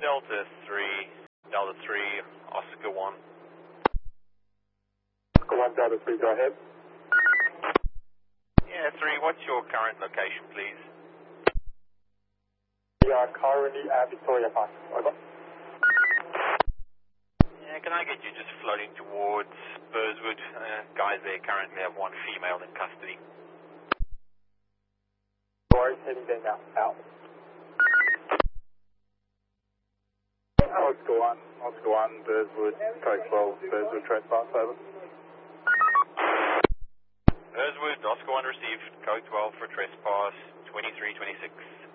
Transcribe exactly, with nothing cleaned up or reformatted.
Delta three, Delta three, Oscar one. Oscar one, Delta three, go ahead. Yeah, three, what's your current location, please? We are currently at Victoria Park. Over. Yeah, can I get you just floating towards Burswood? Uh, guys there currently have one female in custody. Alright, heading there now. Out. Oscar one, Oscar one, Burswood, code twelve, Burswood trespass, over. Burswood, Oscar one received, code twelve for trespass, twenty-three twenty-six.